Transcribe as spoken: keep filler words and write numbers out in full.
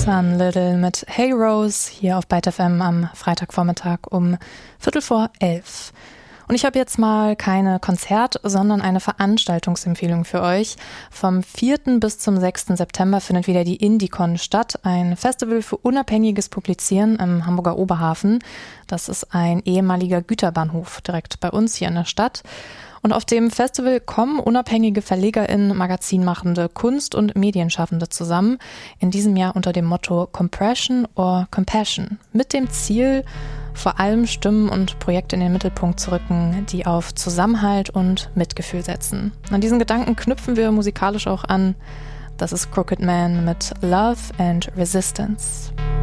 Sun Little mit Hey Rose hier auf Byte F M am Freitagvormittag um Viertel vor elf. Und ich habe jetzt mal keine Konzert-, sondern eine Veranstaltungsempfehlung für euch. Vom vierten bis zum sechsten September findet wieder die Indicon statt, ein Festival für unabhängiges Publizieren im Hamburger Oberhafen. Das ist ein ehemaliger Güterbahnhof direkt bei uns hier in der Stadt. Und auf dem Festival kommen unabhängige VerlegerInnen, Magazinmachende, Kunst- und Medienschaffende zusammen. In diesem Jahr unter dem Motto Compression or Compassion. Mit dem Ziel, vor allem Stimmen und Projekte in den Mittelpunkt zu rücken, die auf Zusammenhalt und Mitgefühl setzen. An diesen Gedanken knüpfen wir musikalisch auch an. Das ist Crooked Man mit Love and Resistance.